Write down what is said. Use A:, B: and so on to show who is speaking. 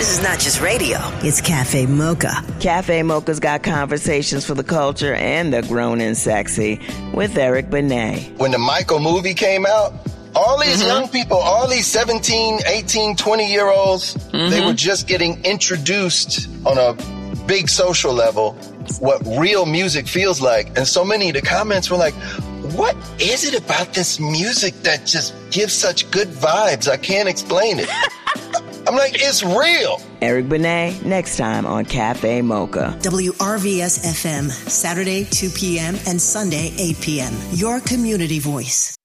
A: This is not just radio. It's Cafe Mocha.
B: Cafe Mocha's got conversations for the culture and the grown and sexy with Eric Benet.
C: When the Michael movie came out, all these young people, all these 17, 18, 20-year-olds, they were just getting introduced on a big social level what real music feels like. And so many of the comments were like, what is it about this music that just gives such good vibes? I can't explain it. I'm like, it's real.
B: Eric Benet, next time on Cafe Mocha.
A: WRVS FM, Saturday 2 p.m. and Sunday 8 p.m. Your community voice.